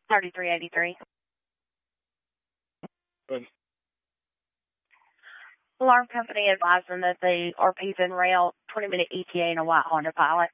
3383. Good. Alarm company advising that the RP's en route, 20-minute ETA in a white Honda Pilot.